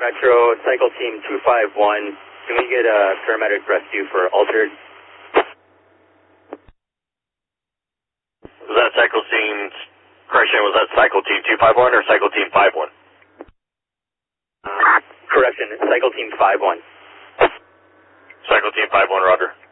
Metro, Cycle Team 251. Can we get a paramedic rescue for altered? Was that Cycle Team, correction, was that Cycle Team 251 or Cycle Team 51? Correction, Cycle Team 51. Cycle Team 51, Roger.